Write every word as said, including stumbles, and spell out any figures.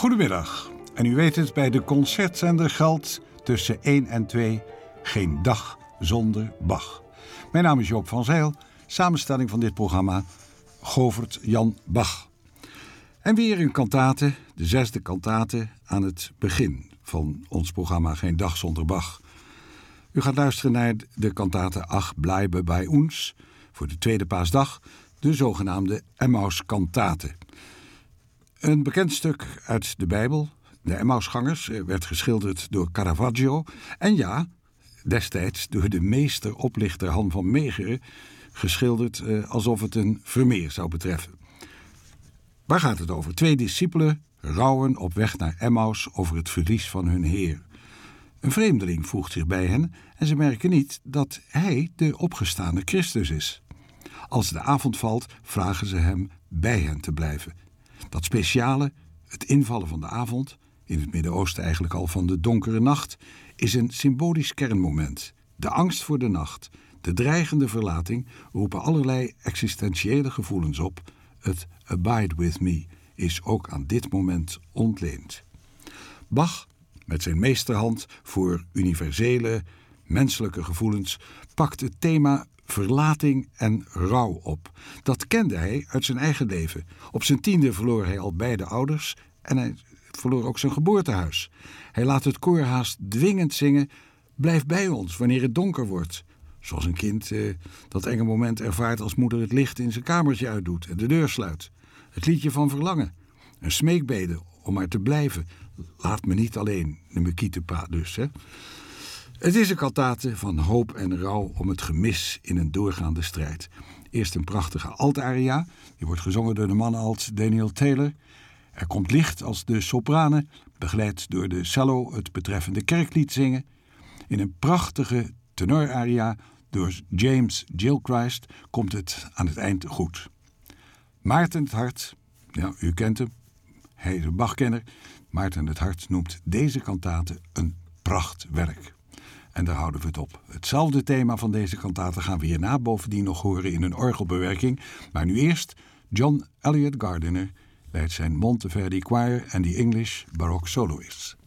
Goedemiddag. En u weet het, bij de concertzender geldt tussen één en twee geen dag zonder Bach. Mijn naam is Joop van Zijl, samenstelling van dit programma Govert Jan Bach. En weer een kantate, de zesde kantate aan het begin van ons programma Geen dag zonder Bach. U gaat luisteren naar de kantate Ach bleibe bij ons, voor de tweede paasdag, de zogenaamde Emmaus-kantate. Een bekend stuk uit de Bijbel, de Emmausgangers, werd geschilderd door Caravaggio. En ja, destijds door de meester-oplichter Han van Meegeren, geschilderd eh, alsof het een Vermeer zou betreffen. Waar gaat het over? Twee discipelen rouwen op weg naar Emmaus over het verlies van hun Heer. Een vreemdeling voegt zich bij hen en ze merken niet dat hij de opgestane Christus is. Als de avond valt, vragen ze hem bij hen te blijven. Dat speciale, het invallen van de avond, in het Midden-Oosten eigenlijk al van de donkere nacht, is een symbolisch kernmoment. De angst voor de nacht, de dreigende verlating roepen allerlei existentiële gevoelens op. Het abide with me is ook aan dit moment ontleend. Bach, met zijn meesterhand voor universele, menselijke gevoelens, pakt het thema verlating en rouw op. Dat kende hij uit zijn eigen leven. Op zijn tiende verloor hij al beide ouders en hij verloor ook zijn geboortehuis. Hij laat het koor haast dwingend zingen: blijf bij ons wanneer het donker wordt. Zoals een kind eh, dat enge moment ervaart als moeder het licht in zijn kamertje uitdoet en de deur sluit. Het liedje van verlangen. Een smeekbede om maar te blijven. Laat me niet alleen, de Mekietepa dus. Hè. Het is een kantate van hoop en rouw om het gemis in een doorgaande strijd. Eerst een prachtige altaria, die wordt gezongen door de man als Daniel Taylor. Er komt licht als de sopranen, begeleid door de cello het betreffende kerklied zingen. In een prachtige tenoraria door James Gilchrist komt het aan het eind goed. Maarten het Hart, ja, u kent hem, hij is een Bachkenner. Maarten het Hart noemt deze kantate een prachtwerk. En daar houden we het op. Hetzelfde thema van deze kantate gaan we hierna bovendien nog horen in een orgelbewerking. Maar nu eerst John Elliott Gardiner leidt zijn Monteverdi Choir en The English Baroque Soloists.